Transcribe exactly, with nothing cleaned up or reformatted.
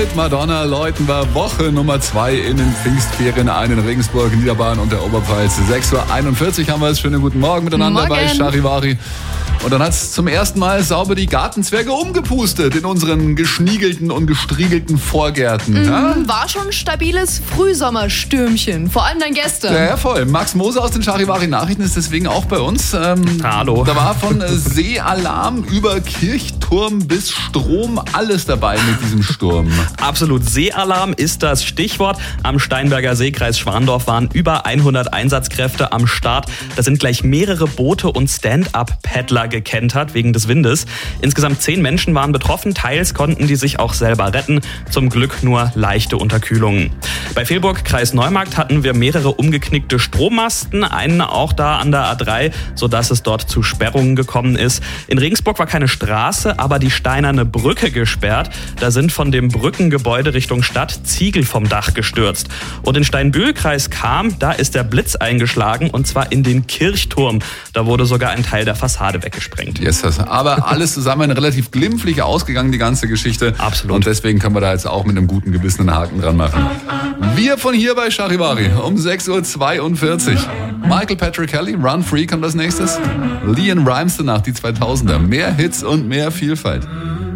Mit Madonna läuten wir Woche Nummer zwei in den Pfingstferien ein in Regensburg, Niederbayern und der Oberpfalz. sechs Uhr einundvierzig haben wir es. Schönen guten Morgen miteinander Morgen. bei Charivari. Und dann hat es zum ersten Mal sauber die Gartenzwerge umgepustet in unseren geschniegelten und gestriegelten Vorgärten. Mhm, ja? War schon ein stabiles Frühsommerstürmchen, vor allem dann gestern. Ja, ja, voll. Max Moser aus den Charivari-Nachrichten ist deswegen auch bei uns. Ähm, Hallo. Da war von äh, Seealarm über Kirchturm bis Strom alles dabei mit diesem Sturm. Absolut. Seealarm ist das Stichwort. Am Steinberger See, Kreis Schwandorf, waren über hundert Einsatzkräfte am Start. Da sind gleich mehrere Boote und Stand-up-Paddler gekentert wegen des Windes. Insgesamt zehn Menschen waren betroffen. Teils konnten die sich auch selber retten. Zum Glück nur leichte Unterkühlungen. Bei Velburg, Kreis Neumarkt, hatten wir mehrere umgeknickte Strommasten. Einen auch da an der A drei, sodass es dort zu Sperrungen gekommen ist. In Regensburg war keine Straße, aber die steinerne Brücke gesperrt. Da sind von dem Brückengebäude Richtung Stadt Ziegel vom Dach gestürzt. Und in Steinbühl, Kreis Cham, da ist der Blitz eingeschlagen und zwar in den Kirchturm. Da wurde sogar ein Teil der Fassade weggesprengt. Yes, aber alles zusammen relativ glimpflich ausgegangen, die ganze Geschichte. Absolut. Und deswegen können wir da jetzt auch mit einem guten Gewissen einen Haken dran machen. Wir von hier bei Charivari um sechs Uhr zweiundvierzig. Michael Patrick Kelly, Run Free kommt als nächstes. Leon Rimes danach, die zweitausender. Mehr Hits und mehr Vielfalt.